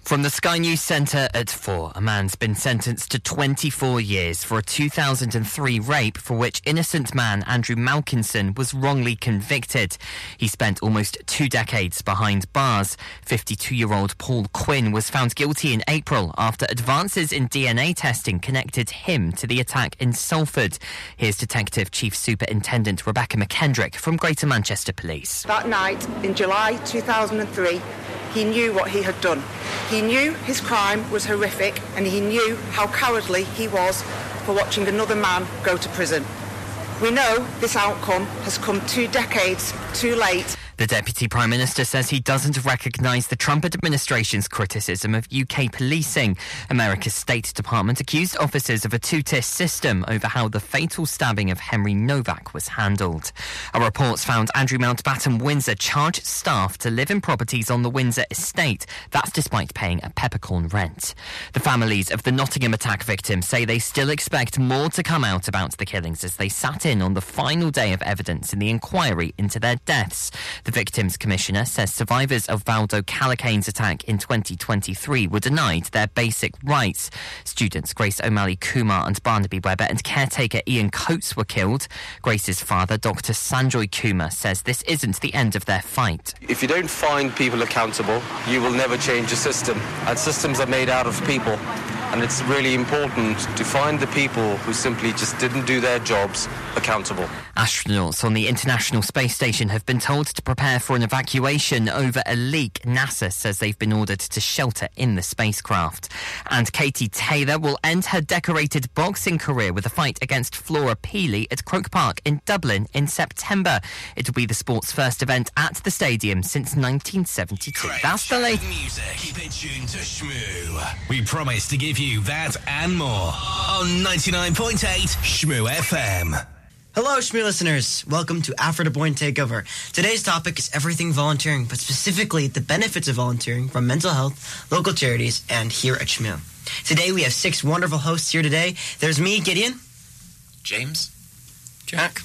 From the Sky News Centre at 4, a man's been sentenced to 24 years for a 2003 rape for which innocent man Andrew Malkinson was wrongly convicted. He spent almost 2 decades behind bars. 52-year-old Paul Quinn was found guilty in April after advances in DNA testing connected him to the attack in Salford. Here's Detective Chief Superintendent Rebecca McKendrick from Greater Manchester Police. That night in July 2003, he knew what he had done. He knew his crime was horrific and he knew how cowardly he was for watching another man go to prison. We know this outcome has come 2 decades too late. The Deputy Prime Minister says he doesn't recognise the Trump administration's criticism of UK policing. America's State Department accused officers of a two-tier system over how the fatal stabbing of Henry Novak was handled. Our reports found Andrew Mountbatten Windsor charged staff to live in properties on the Windsor estate. That's despite paying a peppercorn rent. The families of the Nottingham attack victims say they still expect more to come out about the killings as they sat in on the final day of evidence in the inquiry into their deaths. The Victims Commissioner says survivors of Valdo Calicane's attack in 2023 were denied their basic rights. Students Grace O'Malley Kumar and Barnaby Webber and caretaker Ian Coates were killed. Grace's father, Dr. Sanjoy Kumar, says this isn't the end of their fight. If you don't find people accountable, you will never change a system. And systems are made out of people. And it's really important to find the people who simply just didn't do their jobs accountable. Astronauts on the International Space Station have been told to prepare for an evacuation over a leak. NASA says they've been ordered to shelter in the spacecraft. And Katie Taylor will end her decorated boxing career with a fight against Flora Peely at Croke Park in Dublin in September. It'll be the sport's first event at the stadium since 1972. That's the latest music. Keep it tuned to Shmoo. We promise to give you that and more on 99.8 Shmoo FM. Hello, Shmoo listeners. Welcome to After the Point Takeover. Today's topic is everything volunteering, but specifically the benefits of volunteering from mental health, local charities, and here at Shmoo. Today we have 6 wonderful hosts here today. There's me, Gideon. James. Jack.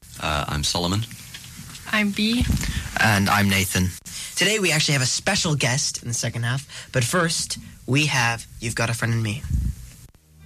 I'm Solomon. I'm B. And I'm Nathan. Today we actually have a special guest in the second half, but first we have You've Got a Friend in Me.